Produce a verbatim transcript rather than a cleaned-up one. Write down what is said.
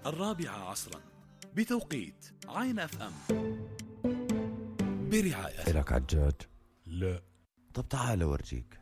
الرابعة عصرا بتوقيت عين اف ام برعاية. إلك عجاج؟ لا. طب تعال أورجيك.